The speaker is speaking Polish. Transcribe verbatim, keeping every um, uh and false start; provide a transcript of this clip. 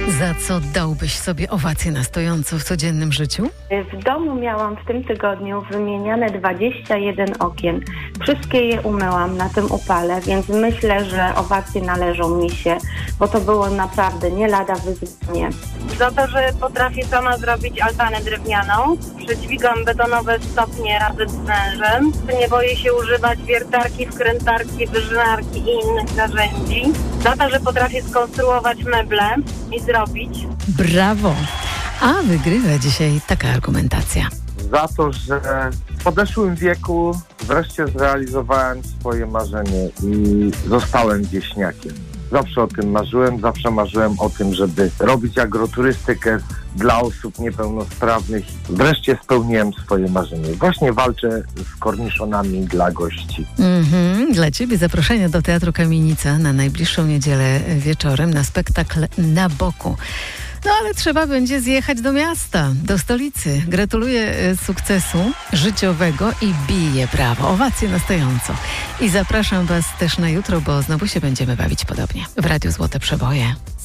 Za co dałbyś sobie owację na stojąco w codziennym życiu? W domu miałam w tym tygodniu wymieniane dwadzieścia jeden okien. Wszystkie je umyłam na tym upale, więc myślę, że owacje należą mi się, bo to było naprawdę nie lada wyzwanie. Za to, że potrafię sama zrobić altanę drewnianą, przedźwigam betonowe stopnie razem z wężem, nie boję się używać wiertarki, wkrętarki, wyżynarki i innych narzędzi. Za to, że potrafię skonstruować meble i zrobić. Brawo! A wygrywa dzisiaj taka argumentacja. Za to, że w podeszłym wieku wreszcie zrealizowałem swoje marzenie i zostałem wieśniakiem. Zawsze o tym marzyłem, zawsze marzyłem o tym, żeby robić agroturystykę dla osób niepełnosprawnych. Wreszcie spełniłem swoje marzenie. Właśnie walczę z korniszonami dla gości. Mhm, dla Ciebie zaproszenie do Teatru Kamienica na najbliższą niedzielę wieczorem na spektakl Na boku. No ale trzeba będzie zjechać do miasta, do stolicy. Gratuluję sukcesu życiowego i biję brawo. Owacje na stojąco. I zapraszam Was też na jutro, bo znowu się będziemy bawić podobnie. W Radiu Złote Przeboje.